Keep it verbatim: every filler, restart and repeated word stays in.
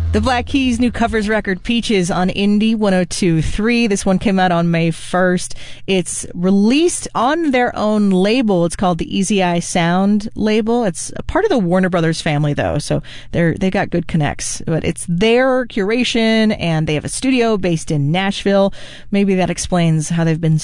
The Black Keys' new covers record, Peaches, on Indie one oh two point three. This one came out on May first. It's released on their own label. It's called the Easy Eye Sound label. It's a part of the Warner Brothers family, though, so they're they got good connects. But it's their curation, and they have a studio based in Nashville. Maybe that explains how they've been